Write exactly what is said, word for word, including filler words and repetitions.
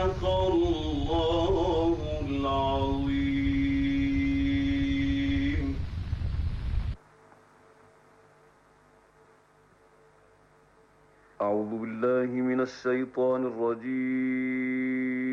صدق الله العظيم. أعوذ بالله من الشيطان الرجيم.